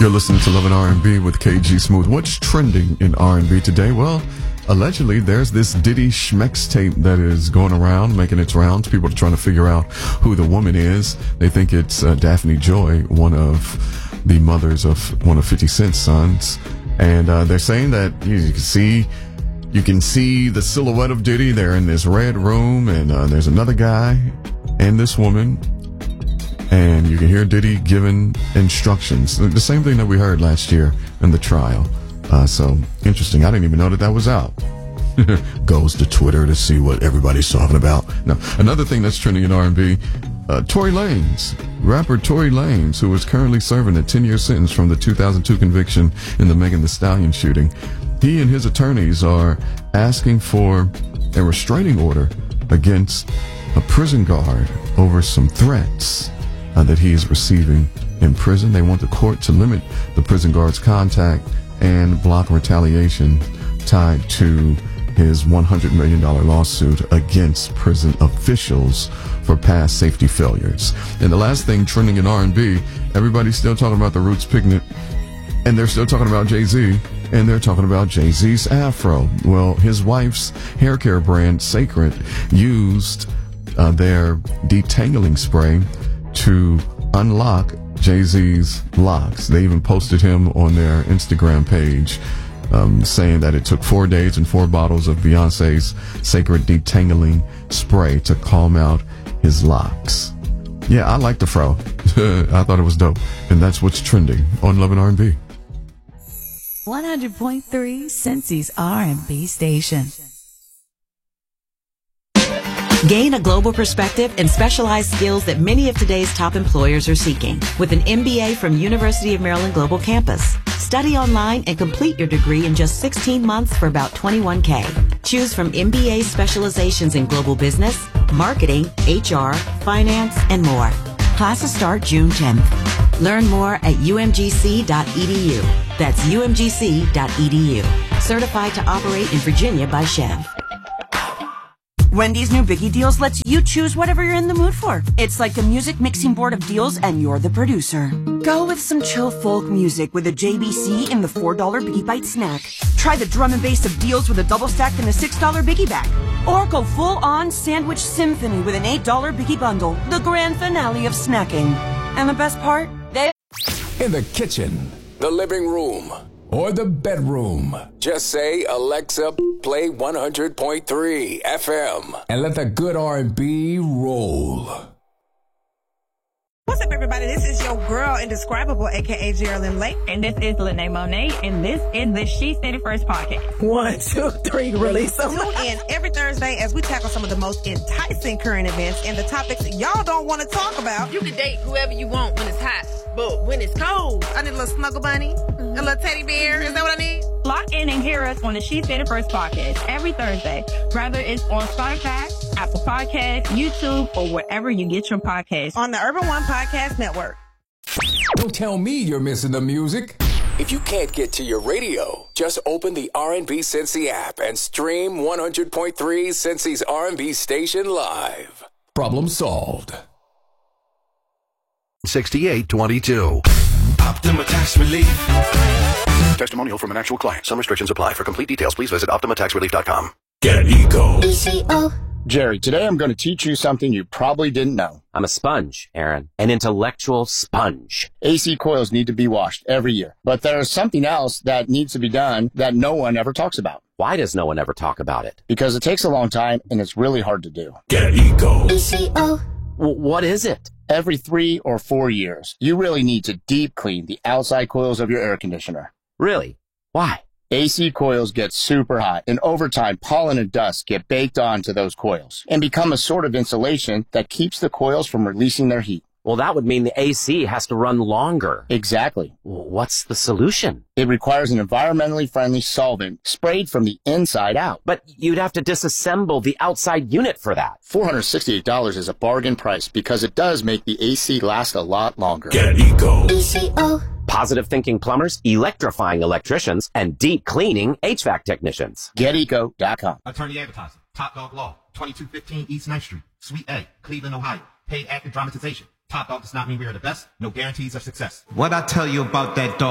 You're listening to Love and R&B with KG Smooth. What's trending in R&B today? Well, allegedly, there's this Diddy Schmex tape that is going around, making its rounds. People are trying to figure out who the woman is. They think it's Daphne Joy, one of the mothers of one of 50 Cent's sons. And they're saying that you can see the silhouette of Diddy. They're in this red room, and there's another guy and this woman. And you can hear Diddy giving instructions. The same thing that we heard last year in the trial. So interesting. I didn't even know that was out. Goes to Twitter to see what everybody's talking about. Now, another thing that's trending in R&B, Tory Lanez, rapper Tory Lanez, who is currently serving a 10-year sentence from the 2002 conviction in the Megan Thee Stallion shooting. He and his attorneys are asking for a restraining order against a prison guard over some threats that he is receiving in prison. They want the court to limit the prison guard's contact and block retaliation tied to his $100 million lawsuit against prison officials for past safety failures. And the last thing trending in R&B, everybody's still talking about the Roots picnic, and they're still talking about Jay-Z, and they're talking about Jay-Z's afro. Well, his wife's hair care brand, Sacred, used their detangling spray to unlock Jay-Z's locks. They even posted him on their Instagram page, saying that it took 4 days and 4 bottles of Beyonce's Sacred detangling spray to calm out his locks. Yeah, I like the fro. I thought it was dope. And that's what's trending on Love and R&B. 100.3 Cincy's R&B station. Gain a global perspective and specialized skills that many of today's top employers are seeking with an MBA from University of Maryland Global Campus. Study online and complete your degree in just 16 months for about $21K. Choose from MBA specializations in global business, marketing, HR, finance, and more. Classes start June 10th. Learn more at umgc.edu. That's umgc.edu. Certified to operate in Virginia by Chev. Wendy's new Biggie Deals lets you choose whatever you're in the mood for. It's like a music mixing board of deals and you're the producer. Go with some chill folk music with a JBC in the $4 Biggie Bite snack. Try the drum and bass of deals with a double stack in the $6 Biggie bag. Or go full on sandwich symphony with an $8 Biggie bundle. The grand finale of snacking. And the best part? In the kitchen, the living room, or the bedroom. Just say, Alexa, play 100.3 FM. And let the good R&B roll. What's up, everybody? This is your girl, Indescribable, a.k.a. Geraldine Lake. And this is Lene Monet, and this is the She Said It First podcast. 1, 2, 3, release them. Tune in every Thursday as we tackle some of the most enticing current events and the topics y'all don't want to talk about. You can date whoever you want when it's hot, but when it's cold, I need a little snuggle bunny, a little teddy bear. Is that what I need? Lock in and hear us on the She Said It First podcast every Thursday, whether it's on Spotify, Apple Podcasts, YouTube, or wherever you get your podcasts. On the Urban One Podcast Network. Don't tell me you're missing the music. If you can't get to your radio, just open the R&B Cincy app and stream 100.3 Cincy's R&B station live. Problem solved. 6822. Optima Tax Relief. Testimonial from an actual client. Some restrictions apply. For complete details, please visit OptimaTaxRelief.com. Get Eco. Jerry, today I'm going to teach you something you probably didn't know. I'm a sponge, Aaron. An intellectual sponge. AC coils need to be washed every year. But there's something else that needs to be done that no one ever talks about. Why does no one ever talk about it? Because it takes a long time and it's really hard to do. Get Eco. What is it? Every 3 or 4 years, you really need to deep clean the outside coils of your air conditioner. Really? Why? AC coils get super hot, and over time, pollen and dust get baked onto those coils and become a sort of insulation that keeps the coils from releasing their heat. Well, that would mean the AC has to run longer. Exactly. What's the solution? It requires an environmentally friendly solvent sprayed from the inside out. But you'd have to disassemble the outside unit for that. $468 is a bargain price because it does make the AC last a lot longer. Get Eco. Positive thinking plumbers, electrifying electricians, and deep cleaning HVAC technicians. GetEco.com. Attorney advertising. Top Dog Law. 2215 East 9th Street. Suite A. Cleveland, Ohio. Paid active dramatization. Top Dog does not mean we are the best. No guarantees of success. What I tell you about that dog?